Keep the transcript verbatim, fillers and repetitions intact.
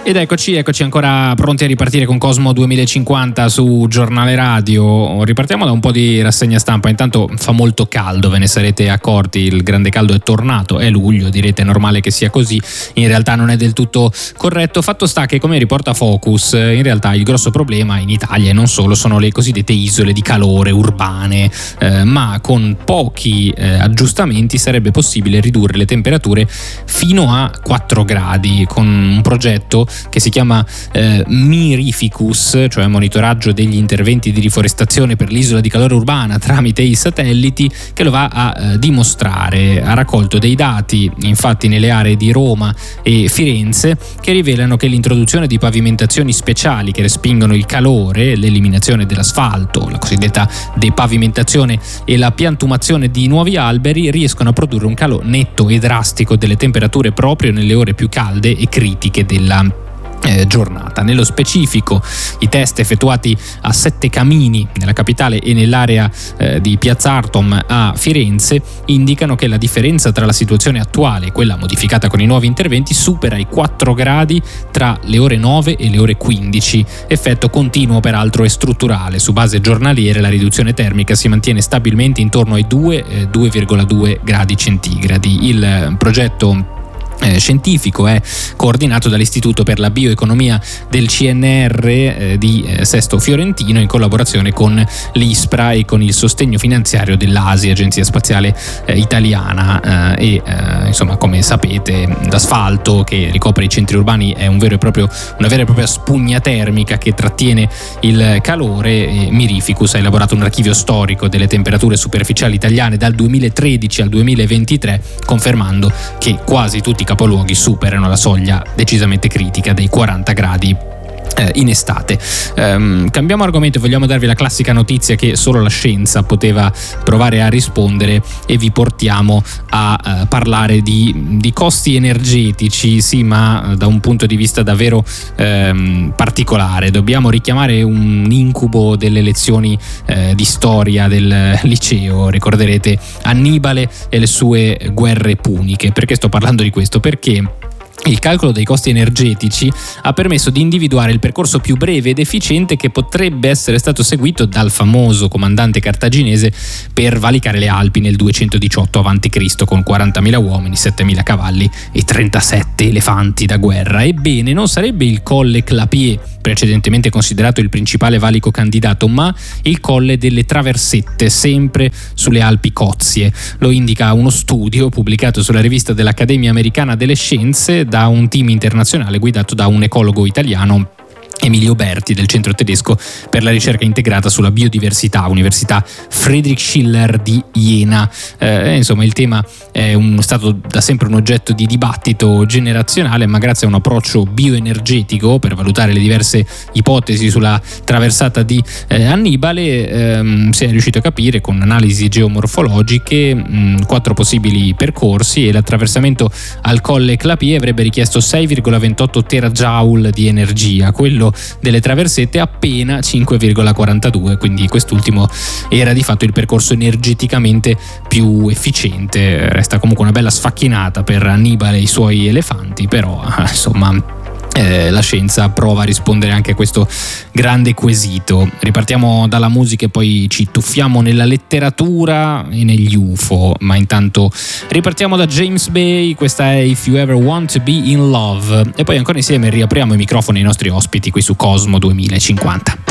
Ed eccoci, eccoci ancora pronti a ripartire con Cosmo duemilacinquanta su Giornale Radio. Ripartiamo da un po' di rassegna stampa. Intanto fa molto caldo, ve ne sarete accorti, il grande caldo è tornato, è luglio, direte è normale che sia così, in realtà non è del tutto corretto. Fatto sta che, come riporta Focus, in realtà il grosso problema in Italia e non solo sono le cosiddette isole di calore urbane, eh, ma con pochi eh, aggiustamenti sarebbe possibile ridurre le temperature fino a quattro gradi con un progetto che si chiama eh, Mirificus, cioè monitoraggio degli interventi di riforestazione per l'isola di calore urbana tramite i satelliti, che lo va a eh, dimostrare. Ha raccolto dei dati infatti nelle aree di Roma e Firenze che rivelano che l'introduzione di pavimentazioni speciali che respingono il calore, l'eliminazione dell'asfalto, la cosiddetta depavimentazione e la piantumazione di nuovi alberi riescono a produrre un calo netto e drastico delle temperature proprio nelle ore più calde e critiche della Eh, giornata. Nello specifico, i test effettuati a Sette Camini nella capitale e nell'area eh, di Piazza Artom a Firenze indicano che la differenza tra la situazione attuale e quella modificata con i nuovi interventi supera i quattro gradi tra le ore nove e le ore quindici. Effetto continuo peraltro e strutturale. Su base giornaliere la riduzione termica si mantiene stabilmente intorno ai due due virgola due gradi centigradi. Il progetto Eh, scientifico è coordinato dall'Istituto per la Bioeconomia del C N R eh, di eh, Sesto Fiorentino in collaborazione con l'ISPRA e con il sostegno finanziario dell'A S I, Agenzia Spaziale eh, Italiana eh, e eh, insomma, come sapete, l'asfalto che ricopre i centri urbani è un vero e proprio, una vera e propria spugna termica che trattiene il calore. E Mirificus ha elaborato un archivio storico delle temperature superficiali italiane dal duemilatredici al duemilaventitré, confermando che quasi tutti i capoluoghi superano la soglia decisamente critica dei quaranta gradi eh, in estate. Um, cambiamo argomento, vogliamo darvi la classica notizia che solo la scienza poteva provare a rispondere e vi portiamo a uh, parlare di, di costi energetici, sì, ma da un punto di vista davvero um, particolare. Dobbiamo richiamare un incubo delle lezioni uh, di storia del liceo. Ricorderete Annibale e le sue guerre puniche. Perché sto parlando di questo? Perché il calcolo dei costi energetici ha permesso di individuare il percorso più breve ed efficiente che potrebbe essere stato seguito dal famoso comandante cartaginese per valicare le Alpi nel duecentodiciotto avanti Cristo con quarantamila uomini, settemila cavalli e trentasette elefanti da guerra. Ebbene, non sarebbe il colle Clapier, precedentemente considerato il principale valico candidato, ma il colle delle Traversette, sempre sulle Alpi Cozie. Lo indica uno studio pubblicato sulla rivista dell'Accademia Americana delle Scienze da un team internazionale guidato da un ecologo italiano, Emilio Berti, del Centro Tedesco per la ricerca integrata sulla biodiversità, Università Friedrich Schiller di Jena. Eh, insomma, il tema è un, stato da sempre un oggetto di dibattito generazionale, ma grazie a un approccio bioenergetico per valutare le diverse ipotesi sulla traversata di eh, Annibale ehm, si è riuscito a capire con analisi geomorfologiche mh, quattro possibili percorsi, e l'attraversamento al colle Clapier avrebbe richiesto sei virgola ventotto terajoule di energia, quello delle Traversette appena cinque virgola quarantadue, quindi quest'ultimo era di fatto il percorso energeticamente più efficiente. Resta comunque una bella sfacchinata per Annibale e i suoi elefanti, però insomma Eh, la scienza prova a rispondere anche a questo grande quesito. Ripartiamo dalla musica e poi ci tuffiamo nella letteratura e negli U F O, ma intanto ripartiamo da James Bay. Questa è If You Ever Want to Be in Love, e poi ancora insieme riapriamo i microfoni ai nostri ospiti qui su Cosmo duemilacinquanta.